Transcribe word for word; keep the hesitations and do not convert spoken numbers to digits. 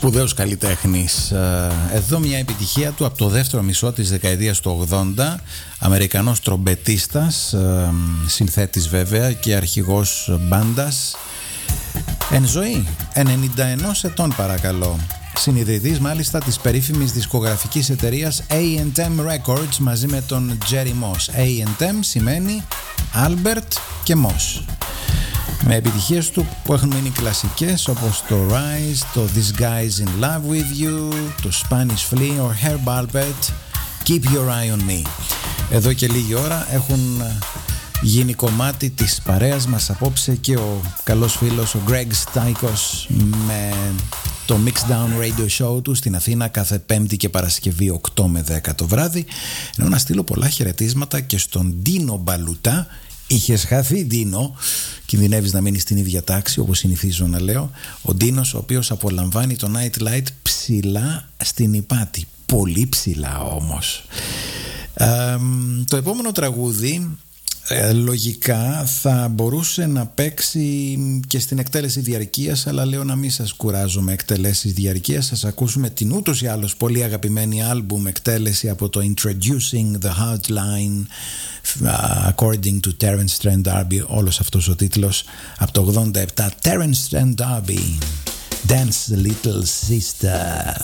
Σπουδαίος καλλιτέχνης. Εδώ μια επιτυχία του από το δεύτερο μισό της δεκαετίας του ογδόντα. Αμερικανός τρομπετίστας, συνθέτης βέβαια και αρχηγός μπάντας. Εν ζωή, ενενήντα ενός ετών παρακαλώ. Συνειδητής μάλιστα της περίφημης δισκογραφικής εταιρείας έι εντ εμ Records μαζί με τον Jerry Moss. έι εντ εμ σημαίνει Albert και Moss. Με επιτυχίες του που έχουν μείνει κλασικές όπως το Rise, το This Guy's in Love with You, το Spanish Flea, ο Herb Alpert, Keep Your Eye on Me. Εδώ και λίγη ώρα έχουν γίνει κομμάτι της παρέας μας απόψε και ο καλός φίλος ο Greg Stikos με το Mixdown Radio Show του στην Αθήνα κάθε Πέμπτη και Παρασκευή οκτώ με δέκα το βράδυ. Ενώ να στείλω πολλά χαιρετίσματα και στον Ντίνο Μπαλουτά. Είχες χαθεί, Ντίνο, κινδυνεύεις να μείνεις στην ίδια τάξη όπως συνηθίζω να λέω. Ο Ντίνος ο οποίος απολαμβάνει το Night Light ψηλά στην Ηπάτη, πολύ ψηλά όμως. ε, Το επόμενο τραγούδι ε, λογικά θα μπορούσε να παίξει και στην εκτέλεση διαρκείας, αλλά λέω να μην σας κουράζω με εκτελέσεις διαρκείας. Σας ακούσουμε την ούτως ή άλλως πολύ αγαπημένη άλμπουμ εκτέλεση από το Introducing the Hardline According to Terence Trent D'Arby, όλος αυτός ο τίτλος από το ογδόντα επτά. Terence Trent D'Arby, Dance Little Sister.